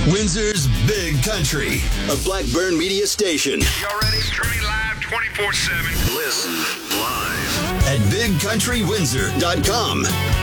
Windsor's Big Country, a Blackburn media station. Y'all ready? Streaming live 24/7. Listen live at BigCountryWindsor.com.